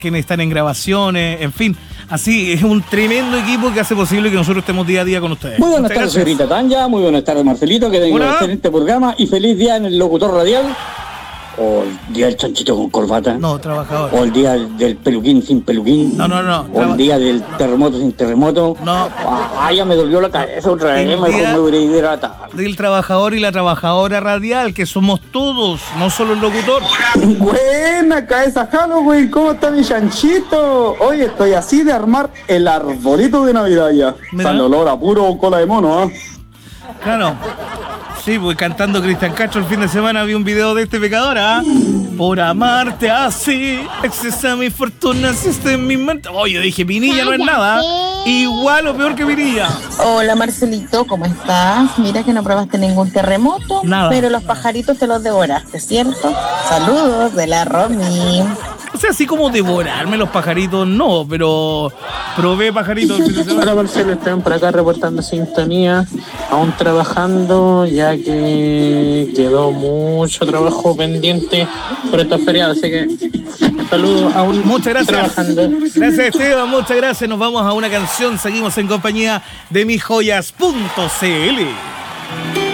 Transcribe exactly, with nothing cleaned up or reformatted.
quienes están en grabaciones, en fin. Así, es un tremendo equipo que hace posible que nosotros estemos día a día con ustedes. Muy buenas Muchas tardes, gracias. señorita Tanya. Muy buenas tardes, Marcelito. Que tenga un Hola. excelente programa y feliz día en el locutor radial. O el día del chanchito con corbata. No, trabajador. O el día del peluquín sin peluquín. No, no, no. O el día del terremoto sin terremoto. No. Ah, ya me dolió la cabeza otra vez. El Mejor día- me hubiera ido a hidratar. Del trabajador y la trabajadora radial, que somos todos, no solo el locutor. Buena cabeza Halloween, ¿cómo está mi chanchito? Hoy estoy así de armar el arbolito de Navidad ya. Mira. Sale olor a puro cola de mono, ¿ah? Claro. Sí, pues cantando Cristian Castro el fin de semana vi un video de este pecador, ¿ah? Por amarte así, excesa mi fortuna, si está en mi mente. Oye, dije, Pinilla no es nada. Igual o peor que Pinilla. Hola Marcelito, ¿cómo estás? Mira que no probaste ningún terremoto, Nada. pero los pajaritos te los devoraste, ¿cierto? Saludos de la Romy. O sea, así como devorarme los pajaritos, no, pero probé pajaritos el fin de semana. Hola Marcelo, están por acá reportando sintonía, aún trabajando ya que quedó mucho trabajo pendiente por estos feriados, así que saludos aún Muchas gracias. trabajando. Gracias Esteban, muchas gracias. Nos vamos a una canción, seguimos en compañía de mis joyas punto c l.